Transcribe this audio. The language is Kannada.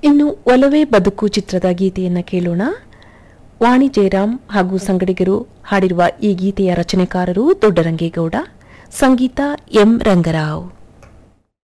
ಇನ್ನು ಒಲವೇ ಬದುಕು ಚಿತ್ರದ ಗೀತೆಯನ್ನು ಕೇಳೋಣ. ವಾಣಿ ಜಯರಾಮ್ ಹಾಗೂ ಸಂಗಡಿಗರು ಹಾಡಿರುವ ಈ ಗೀತೆಯ ರಚನೆಕಾರರು ದೊಡ್ಡರಂಗೇಗೌಡ, ಸಂಗೀತ ಎಂ ರಂಗರಾವ್.